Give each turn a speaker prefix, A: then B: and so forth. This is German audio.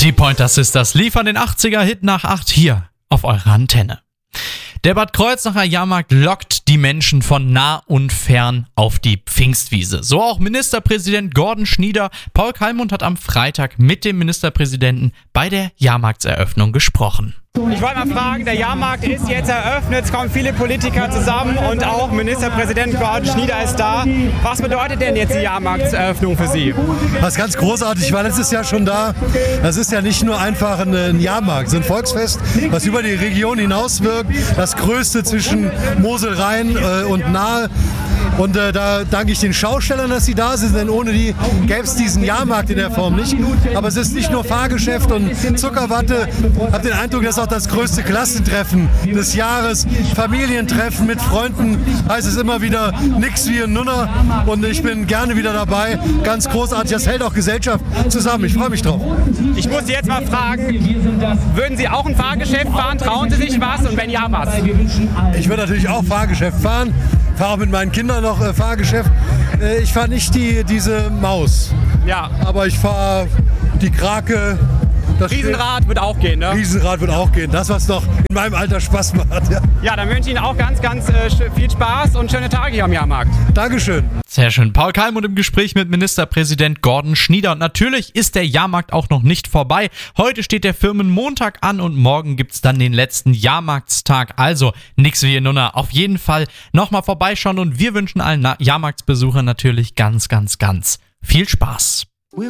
A: Die Pointer Sisters liefern den 80er-Hit nach 8 hier auf eurer Antenne. Der Bad Kreuznacher Jahrmarkt lockt die Menschen von nah und fern auf die Pfingstwiese. So auch Ministerpräsident Gordon Schnieder. Paul Kallmund hat am Freitag mit dem Ministerpräsidenten bei der Jahrmarktseröffnung gesprochen.
B: Ich wollte mal fragen, der Jahrmarkt ist jetzt eröffnet, es kommen viele Politiker zusammen und auch Ministerpräsident Gordon Schnieder ist da. Was bedeutet denn jetzt die Jahrmarktseröffnung für Sie?
C: Was ganz großartig, ich war letztes Jahr schon da. Das ist ja nicht nur einfach ein Jahrmarkt, es ist ein Volksfest, was über die Region hinaus wirkt. Das größte zwischen Mosel, Rhein und Nahe. Und da danke ich den Schaustellern, dass sie da sind, denn ohne die gäbe es diesen Jahrmarkt in der Form nicht. Aber es ist nicht nur Fahrgeschäft und Zuckerwatte. Ich habe den Eindruck, das ist auch das größte Klassentreffen des Jahres. Familientreffen mit Freunden heißt es immer wieder nix wie ein Nunner. Und ich bin gerne wieder dabei. Ganz großartig, das hält auch Gesellschaft zusammen. Ich freue mich drauf.
B: Ich muss Sie jetzt mal fragen, würden Sie auch ein Fahrgeschäft fahren? Trauen Sie sich was? Und wenn ja, was?
C: Ich würde natürlich auch Fahrgeschäft fahren. Fahre auch mit meinen Kindern noch Fahrgeschäft. Ich fahre nicht diese Maus.
B: Ja.
C: Aber ich fahre die Krake.
B: Riesenrad wird auch gehen, ne?
C: Riesenrad wird auch gehen. Das, was noch in meinem Alter Spaß macht.
B: Ja, dann wünsche ich Ihnen auch ganz viel Spaß und schöne Tage hier am Jahrmarkt.
C: Dankeschön.
A: Sehr schön. Paul Kallmund im Gespräch mit Ministerpräsident Gordon Schnieder. Und natürlich ist der Jahrmarkt auch noch nicht vorbei. Heute steht der Firmenmontag an und morgen gibt's dann den letzten Jahrmarktstag. Also nix wie in Nunner. Auf jeden Fall nochmal vorbeischauen und wir wünschen allen Jahrmarktsbesuchern natürlich ganz viel Spaß.